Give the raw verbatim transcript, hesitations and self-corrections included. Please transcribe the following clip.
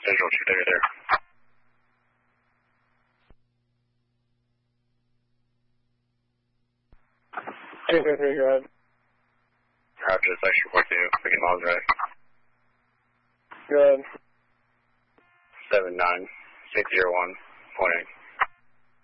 Central two thirty there. two thirty-three, go ahead. Roger, it's extra four two, picking miles right. Go ahead. seven nine six zero one point eight.